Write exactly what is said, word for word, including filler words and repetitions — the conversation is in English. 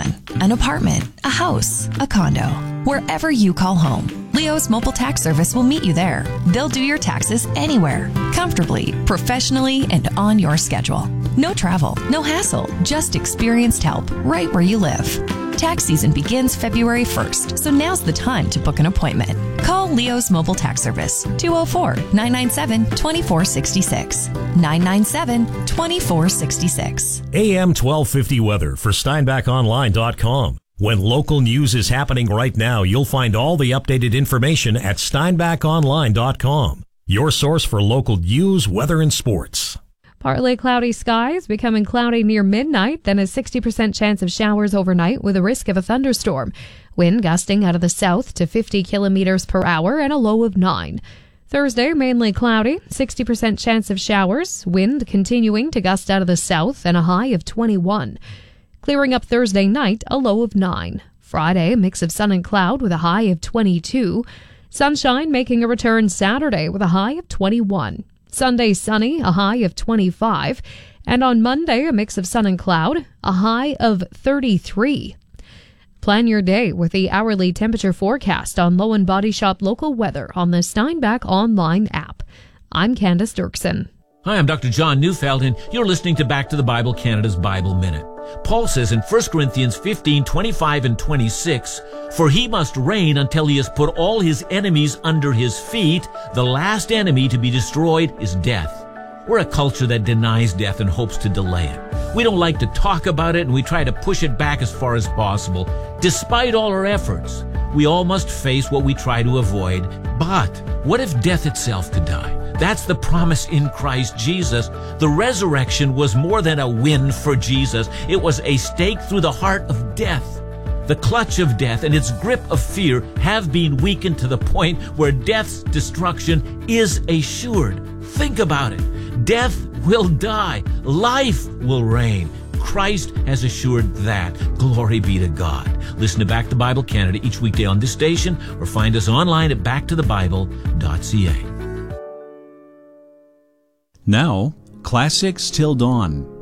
one. An apartment, a house, a condo. Wherever you call home, Leo's mobile tax service will meet you there. They'll do your taxes anywhere, comfortably, professionally, and on your schedule. No travel, no hassle, just experienced help right where you live. Tax season begins February first, so now's the time to book an appointment. Call Leo's Mobile Tax Service, two oh four, nine nine seven, two four six six, nine nine seven, two four six six. A M twelve fifty weather for Steinbach Online dot com. When local news is happening right now, you'll find all the updated information at Steinbach Online dot com, your source for local news, weather, and sports. Partly cloudy skies, becoming cloudy near midnight, then a sixty percent chance of showers overnight with a risk of a thunderstorm. Wind gusting out of the south to fifty kilometers per hour and a low of nine. Thursday, mainly cloudy, sixty percent chance of showers, wind continuing to gust out of the south and a high of twenty-one. Clearing up Thursday night, a low of nine. Friday, a mix of sun and cloud with a high of twenty-two. Sunshine making a return Saturday with a high of twenty-one. Sunday sunny, a high of twenty-five. And on Monday, a mix of sun and cloud, a high of thirty-three. Plan your day with the hourly temperature forecast on Low and Body Shop local weather on the Steinbach Online app. I'm Candace Dirksen. Hi, I'm Doctor John Neufeld, and you're listening to Back to the Bible Canada's Bible Minute. Paul says in First Corinthians fifteen, twenty-five and twenty-six, "For he must reign until he has put all his enemies under his feet. The last enemy to be destroyed is death." We're a culture that denies death and hopes to delay it. We don't like to talk about it, and we try to push it back as far as possible. Despite all our efforts, we all must face what we try to avoid. But what if death itself could die? That's the promise in Christ Jesus. The resurrection was more than a win for Jesus. It was a stake through the heart of death. The clutch of death and its grip of fear have been weakened to the point where death's destruction is assured. Think about it. Death will die. Life will reign. Christ has assured that. Glory be to God. Listen to Back to Bible Canada each weekday on this station or find us online at back to the bible dot c a. Now, Classics Till Dawn.